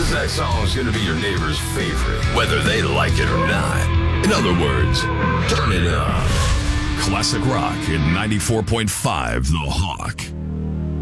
Because that song's gonna be your neighbor's favorite, whether they like it or not. In other words, turn it up. Classic rock in 94.5 The Hawk.